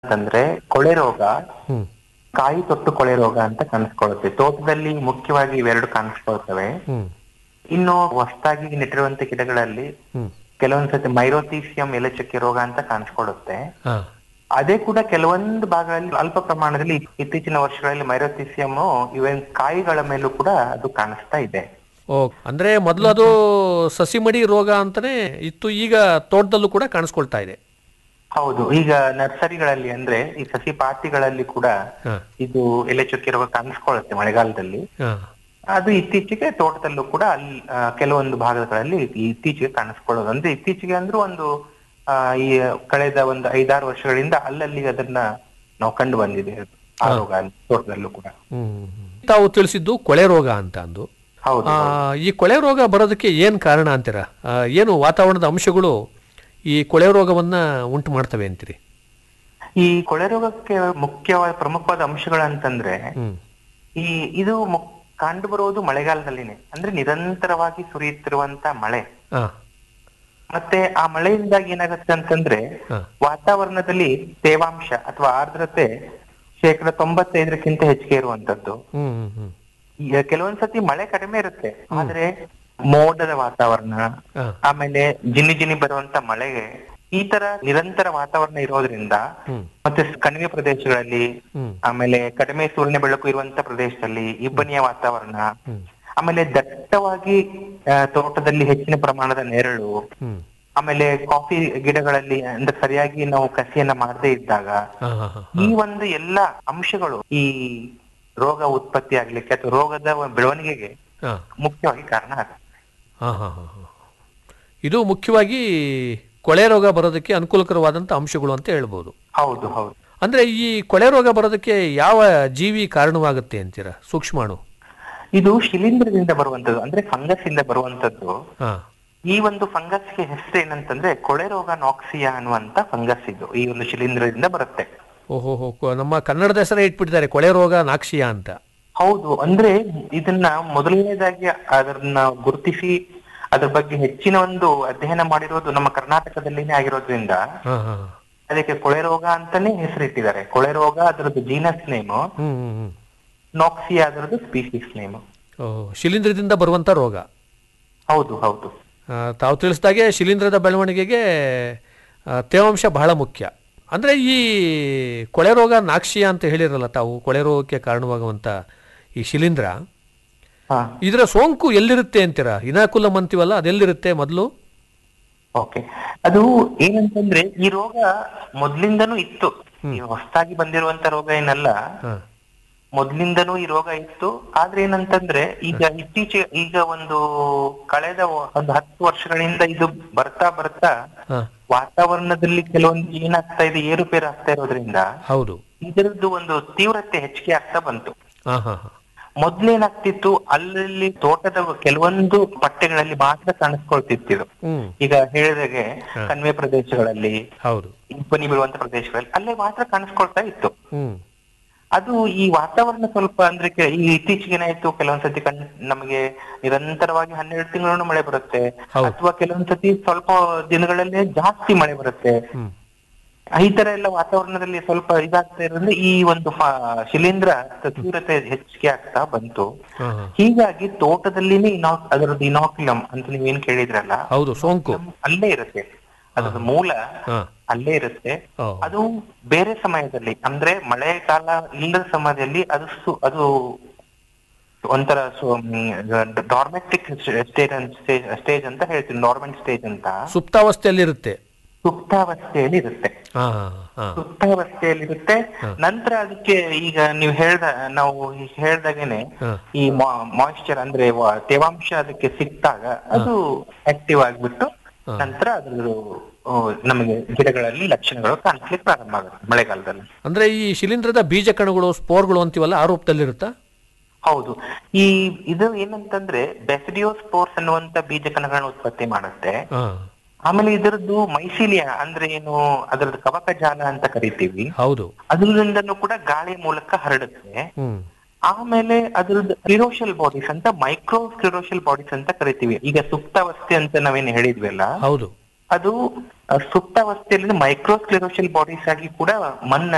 ಅಂತಂದ್ರೆ ಕೊಳೆ ರೋಗ, ಹ್ಮ್ ಕಾಯಿ ತೊಟ್ಟು ಕೊಳೆ ರೋಗ ಅಂತ ಕಾಣಿಸ್ಕೊಳ್ಳುತ್ತೆ. ತೋಟದಲ್ಲಿ ಮುಖ್ಯವಾಗಿ ಇವೆರಡು ಕಾಣಿಸ್ಕೊಳ್ತವೆ. ಹ್ಮ್ ಇನ್ನು ಹೊಸದಾಗಿ ನೆಟ್ಟಿರುವಂತ ಗಿಡಗಳಲ್ಲಿ ಹ್ಮ್ ಕೆಲವೊಂದ್ಸತಿ ಮೈರೋಥೀಸಿಯಂ ಎಲೆ ಚುಕ್ಕೆ ರೋಗ ಅಂತ ಕಾಣಿಸ್ಕೊಳ್ಳುತ್ತೆ. ಹಾ ಅದೇ ಕೂಡ ಕೆಲವೊಂದು ಭಾಗಗಳಲ್ಲಿ ಅಲ್ಪ ಪ್ರಮಾಣದಲ್ಲಿ ಇತ್ತೀಚಿನ ವರ್ಷಗಳಲ್ಲಿ ಮೈರೋಥೀಸಿಯಂ ಇವನ್ ಕಾಯಿಗಳ ಮೇಲೂ ಕೂಡ ಅದು ಕಾಣಿಸ್ತಾ ಇದೆ. ಓ ಅಂದ್ರೆ ಮೊದಲು ಅದು ಸಸಿಮಡಿ ರೋಗ ಅಂತಾನೆ ಇತ್ತು, ಈಗ ತೋಟದಲ್ಲೂ ಕೂಡ ಕಾಣಿಸ್ಕೊಳ್ತಾ ಇದೆ. ಹೌದು, ಈಗ ನರ್ಸರಿಗಳಲ್ಲಿ ಅಂದ್ರೆ ಈ ಸಸಿ ಪಾತಿಗಳಲ್ಲಿ ಕೂಡ ಹಾ ಇದು ಎಲೆ ಚುಕ್ಕೆ ರೋಗ ಕಾಣಿಸ್ಕೊಳ್ಳುತ್ತೆ ಮಳೆಗಾಲದಲ್ಲಿ. ಹಾ ಅದು ಇತ್ತೀಚೆಗೆ ತೋಟದಲ್ಲೂ ಕೂಡ ಅಲ್ಲಿ ಕೆಲವೊಂದು ಭಾಗಗಳಲ್ಲಿ ಇತ್ತೀಚೆಗೆ ಕಾಣಿಸ್ಕೊಳ್ಳೋದು. ಅಂದ್ರೆ ಇತ್ತೀಚೆಗೆ ಅಂದ್ರೂ ಒಂದು ಈ ಕಳೆದ ಒಂದು 5-6 ವರ್ಷಗಳಿಂದ ಅಲ್ಲಲ್ಲಿ ಅದನ್ನ ನಾವು ಕಂಡು ಬಂದಿದೆ ಆ ರೋಗ ಅಲ್ಲಿ ತೋಟದಲ್ಲೂ ಕೂಡ. ಹ್ಮ್ ತಾವು ತಿಳಿಸಿದ್ದು ಕೊಳೆ ರೋಗ ಅಂತ ಅಂದು. ಹೌದು, ಈ ಕೊಳೆ ರೋಗ ಬರೋದಕ್ಕೆ ಏನು ಕಾರಣ ಅಂತೀರಾ? ಏನು ವಾತಾವರಣದ ಅಂಶಗಳು ಈ ಕೊಳೆ ರೋಗವನ್ನ ಉಂಟು ಮಾಡ್ತವೆ ಅಂತೀರಿ? ಈ ಕೊಳೆ ರೋಗಕ್ಕೆ ಮುಖ್ಯವಾದ ಪ್ರಮುಖವಾದ ಅಂಶಗಳಂತಂದ್ರೆ ಹ್ಮ್ ಈ ಇದು ಕಂಡು ಬರುವುದು ಮಳೆಗಾಲದಲ್ಲಿನೇ. ಅಂದ್ರೆ ನಿರಂತರವಾಗಿ ಸುರಿಯುತ್ತಿರುವಂತ ಮಳೆ, ಹಾ ಮತ್ತೆ ಆ ಮಳೆಯಿಂದಾಗಿ ಏನಾಗುತ್ತೆ ಅಂತಂದ್ರೆ ಹಾ ವಾತಾವರಣದಲ್ಲಿ ತೇವಾಂಶ ಅಥವಾ ಆರ್ದ್ರತೆ 95%ಕ್ಕಿಂತ ಹೆಚ್ಚಿಗೆ ಇರುವಂತದ್ದು. ಹ್ಮ್ ಹ್ಮ್ ಹ್ಮ್ ಈಗ ಕೆಲವೊಂದ್ಸತಿ ಮಳೆ ಕಡಿಮೆ ಇರುತ್ತೆ, ಆದ್ರೆ ಮೋಡದ ವಾತಾವರಣ, ಹಾ ಆಮೇಲೆ ಜಿನಿ ಜಿನಿ ಬರುವಂತ ಮಳೆಗೆ ಈ ತರ ನಿರಂತರ ವಾತಾವರಣ ಇರೋದ್ರಿಂದ ಹ್ಮ್ ಮತ್ತೆ ಕಣಿವೆ ಪ್ರದೇಶಗಳಲ್ಲಿ, ಹ್ಮ್ ಆಮೇಲೆ ಕಡಿಮೆ ಸೂರ್ಯನ ಬೆಳಕು ಇರುವಂತ ಪ್ರದೇಶದಲ್ಲಿ ಇಬ್ಬನಿಯ ವಾತಾವರಣ, ಹ್ಮ್ ಆಮೇಲೆ ದಟ್ಟವಾಗಿ ತೋಟದಲ್ಲಿ ಹೆಚ್ಚಿನ ಪ್ರಮಾಣದ ನೆರಳು, ಹ್ಮ್ ಆಮೇಲೆ ಕಾಫಿ ಗಿಡಗಳಲ್ಲಿ ಅಂದ್ರೆ ಸರಿಯಾಗಿ ನಾವು ಕಸಿಯನ್ನ ಮಾಡದೇ ಇದ್ದಾಗ ಹಾ ಹಾ ಹಾ ಈ ಒಂದು ಎಲ್ಲ ಅಂಶಗಳು ಈ ರೋಗ ಉತ್ಪತ್ತಿ ಆಗ್ಲಿಕ್ಕೆ ಅಥವಾ ರೋಗದ ಬೆಳವಣಿಗೆಗೆ ಹಾ ಮುಖ್ಯವಾಗಿ ಕಾರಣ ಆಗುತ್ತೆ. ಹಾ ಹಾ ಹಾ ಹಾ ಇದು ಮುಖ್ಯವಾಗಿ ಕೊಳೆ ರೋಗ ಬರೋದಕ್ಕೆ ಅನುಕೂಲಕರವಾದಂಥ ಅಂಶಗಳು ಅಂತ ಹೇಳ್ಬೋದು. ಹೌದು ಹೌದು. ಅಂದ್ರೆ ಈ ಕೊಳೆ ರೋಗ ಬರೋದಕ್ಕೆ ಯಾವ ಜೀವಿ ಕಾರಣವಾಗುತ್ತೆ ಅಂತೀರಾ? ಸೂಕ್ಷ್ಮಾಣು? ಇದು ಶಿಲೀಂಧ್ರದಿಂದ ಬರುವಂತದ್ದು, ಅಂದ್ರೆ ಫಂಗಸ್ ಇಂದ ಬರುವಂತದ್ದು. ಹಾ ಈ ಒಂದು ಫಂಗಸ್ಗೆ ಹೆಸರು ಏನಂತಂದ್ರೆ ಕೊಳೆ ರೋಗ ನಾಕ್ಸಿಯಾ ಅನ್ನುವಂತ ಫಂಗಸ್. ಇದು ಈ ಒಂದು ಶಿಲೀಂಧ್ರದಿಂದ ಬರುತ್ತೆ. ಓಹೋ, ನಮ್ಮ ಕನ್ನಡದ ಹೆಸರೇ ಇಟ್ಬಿಟ್ಟಿದ್ದಾರೆ ಕೊಳೆ ರೋಗ ನಾಕ್ಷಿಯಾ ಅಂತ. ಹೌದು, ಅಂದ್ರೆ ಇದನ್ನ ಮೊದಲನೇದಾಗಿ ಅದನ್ನ ಗುರುತಿಸಿ ಅದ್ರ ಬಗ್ಗೆ ಹೆಚ್ಚಿನ ಒಂದು ಅಧ್ಯಯನ ಮಾಡಿರೋದು ನಮ್ಮ ಕರ್ನಾಟಕದಲ್ಲಿನೇ ಆಗಿರೋದ್ರಿಂದ ಹಾ ಹಾ ಅದಕ್ಕೆ ಕೊಳೆ ರೋಗ ಅಂತಾನೆ ಹೆಸರಿಟ್ಟಿದ್ದಾರೆ. ಕೊಳೆ ರೋಗ ಅದರದ್ದು ಜೀನಸ್ ನೇಮು, ಹ್ಮ್ ಹ್ಮ್ ಹ್ಮ್ ನಾಕ್ಸಿಯಾ ಅದರದ್ದು ಸ್ಪೀಸೀಸ್ ನೇಮು. ಓಹ್, ಶಿಲೀಂಧ್ರದಿಂದ ಬರುವಂಥ ರೋಗ. ಹೌದು ಹೌದು. ತಾವು ತಿಳಿಸಿದಾಗೆ ಶಿಲೀಂಧ್ರದ ಬೆಳವಣಿಗೆಗೆ ತೇವಾಂಶ ಬಹಳ ಮುಖ್ಯ. ಅಂದರೆ ಈ ಕೊಳೆ ರೋಗ ನಾಕ್ಷಿಯಾ ಅಂತ ಹೇಳಿರಲ್ಲ ತಾವು, ಕೊಳೆ ರೋಗಕ್ಕೆ ಕಾರಣವಾಗುವಂಥ ಈ ಶಿಲೀಂಧ್ರ, ಹಾ ಇದರ ಸೋಂಕು ಎಲ್ಲಿರುತ್ತೆ ಅಂತೀರಾ? ಇನಾಕುಲಮ್ ಅಂತೀವಲ್ಲ, ಅದೆಲ್ಲಿರುತ್ತೆ ಮೊದಲು? ಓಕೆ, ಅದು ಏನಂತಂದ್ರೆ ಈ ರೋಗ ಮೊದ್ಲಿಂದನೂ ಇತ್ತು, ಈ ಹೊಸದಾಗಿ ಬಂದಿರುವಂತ ರೋಗ ಏನಲ್ಲ. ಹಾ ಮೊದ್ಲಿಂದನೂ ಈ ರೋಗ ಇತ್ತು. ಆದ್ರೆ ಏನಂತಂದ್ರೆ ಈಗ ಒಂದು ಕಳೆದ ಒಂದು 10 ವರ್ಷಗಳಿಂದ ಇದು ಬರ್ತಾ ಬರ್ತಾ ಹಾ ವಾತಾವರಣದಲ್ಲಿ ಕೆಲವೊಂದು ಏನಾಗ್ತಾ ಇದೆ, ಏರುಪೇರು ಆಗ್ತಾ ಇರೋದ್ರಿಂದ ಹೌದು. ಇದರದ್ದು ಒಂದು ತೀವ್ರತೆ ಹೆಚ್ಚಿಗೆ ಆಗ್ತಾ ಬಂತು. ಹಾ ಹಾ ಹಾ ಮೊದ್ಲೇನಾಗ್ತಿತ್ತು, ಅಲ್ಲಲ್ಲಿ ತೋಟದ ಕೆಲವೊಂದು ಪಟ್ಟೆಗಳಲ್ಲಿ ಮಾತ್ರ ಕಾಣಿಸ್ಕೊಳ್ತಿತ್ತು. ಹ್ಮ್ ಈಗ ಹೇಳಿದಾಗೆ ಕಣಿವೆ ಪ್ರದೇಶಗಳಲ್ಲಿ, ಹೌದು. ಇಬ್ಬನಿ ಬೀಳುವಂತ ಪ್ರದೇಶಗಳಲ್ಲಿ ಅಲ್ಲೇ ಮಾತ್ರ ಕಾಣಿಸ್ಕೊಳ್ತಾ ಇತ್ತು. ಹ್ಮ್ ಅದು ಈ ವಾತಾವರಣ ಸ್ವಲ್ಪ ಅಂದ್ರೆ ಈ ಇತ್ತೀಚೆಗೆ ಏನಾಯ್ತು, ಕೆಲವೊಂದ್ಸತಿ ನಮಗೆ ನಿರಂತರವಾಗಿ 12 ತಿಂಗಳು ಮಳೆ ಬರುತ್ತೆ, ಅಥವಾ ಕೆಲವೊಂದ್ಸತಿ ಸ್ವಲ್ಪ ದಿನಗಳಲ್ಲೇ ಜಾಸ್ತಿ ಮಳೆ ಬರುತ್ತೆ. ಹ್ಮ್ ಈ ತರ ಎಲ್ಲ ವಾತಾವರಣದಲ್ಲಿ ಸ್ವಲ್ಪ ಇದಾಗ್ತಾ ಇರೋದ್ರಿಂದ ಈ ಒಂದು ಶಿಲೀಂಧ್ರ ತೀವ್ರತೆ ಹೆಚ್ಚಿಗೆ ಆಗ್ತಾ ಬಂತು. ಹಾ ಹಾ ಹೀಗಾಗಿ ತೋಟದಲ್ಲಿನೇ ಅದರದ್ದು ಇನಾಕ್ಯುಲಮ್ ಅಂತ ನೀವೇನ್ ಕೇಳಿದ್ರಲ್ಲ, ಹೌದು, ಸೋಂಕು ಅಲ್ಲೇ ಇರುತ್ತೆ, ಅದರ ಮೂಲ ಹಾ ಅಲ್ಲೇ ಇರುತ್ತೆ. ಓ. ಅದು ಬೇರೆ ಸಮಯದಲ್ಲಿ ಅಂದ್ರೆ ಮಳೆಗಾಲ ಇಲ್ಲದ ಸಮಯದಲ್ಲಿ ಅದು ಒಂಥರ ಡಾರ್ಮೆಟಿಕ್ ಸ್ಟೇಜ್ ಅಂತ ಹೇಳ್ತೀವಿ, ನಾರ್ಮಲ್ ಸ್ಟೇಜ್ ಅಂತ. ಸುಪ್ತಾವಸ್ಥೆಯಲ್ಲಿರುತ್ತೆ. ಸುಪ್ತಾವಸ್ಥೆಯಲ್ಲಿ ಇರುತ್ತೆ. ಹಾ ಹಾ ಸುಪ್ತಾವಸ್ಥೆಯಲ್ಲಿರುತ್ತೆ. ನಂತರ ಅದಕ್ಕೆ ಈಗ ನೀವು ನಾವು ಹೇಳ್ದಾಗೇನೆ ಹಾ ಈ ಮಾಯಿಶ್ಚರ್ ಅಂದ್ರೆ ತೇವಾಂಶ ಅದಕ್ಕೆ ಸಿಕ್ತಾಗ ಅದು ಆಕ್ಟಿವ್ ಆಗ್ಬಿಟ್ಟು ನಂತರ ಅದ್ರ ನಮಗೆ ಗಿಡಗಳಲ್ಲಿ ಲಕ್ಷಣಗಳು ಕಾಣಿಸ್ಲಿಕ್ಕೆ ಪ್ರಾರಂಭ ಆಗುತ್ತೆ ಮಳೆಗಾಲದಲ್ಲಿ. ಅಂದ್ರೆ ಈ ಶಿಲೀಂಧ್ರದ ಬೀಜ ಕಣಗಳು, ಸ್ಪೋರ್ಗಳು ಅಂತೀವಲ್ಲ, ಆ ರೂಪದಲ್ಲಿರುತ್ತಾ? ಹೌದು. ಇದು ಏನಂತಂದ್ರೆ ಬೆಸಿಡಿಯೋಸ್ಪೋರ್ಸ್ ಅನ್ನುವಂತ ಬೀಜ ಕಣಗಳನ್ನ ಉತ್ಪತ್ತಿ ಮಾಡುತ್ತೆ. ಹಾ ಆಮೇಲೆ ಇದರದ್ದು ಮೈಸೀಲಿಯಾ ಅಂದ್ರೆ ಏನು, ಅದರದ್ದು ಕವಕ ಜಾಲ ಅಂತ ಕರಿತೀವಿ. ಹೌದು. ಅದರಿಂದನೂ ಕೂಡ ಗಾಳಿ ಮೂಲಕ ಹರಡುತ್ತೆ. ಹ್ಮ್ ಆಮೇಲೆ ಅದ್ರದ್ದು ಸ್ಕ್ಲಿರೋಷಿಯಲ್ ಬಾಡೀಸ್ ಅಂತ, ಮೈಕ್ರೋ ಸ್ಕ್ಲಿರೋಷಿಯಲ್ ಬಾಡೀಸ್ ಅಂತ ಕರಿತೀವಿ. ಈಗ ಸುಪ್ತಾವಸ್ಥೆ ಅಂತ ನಾವೇನು ಹೇಳಿದ್ವಲ್ಲ, ಹೌದು. ಅದು ಸುಪ್ತಾವಸ್ಥೆಯಲ್ಲಿ ಮೈಕ್ರೋ ಸ್ಕ್ಲಿರೋಷಿಯಲ್ ಬಾಡೀಸ್ ಆಗಿ ಕೂಡ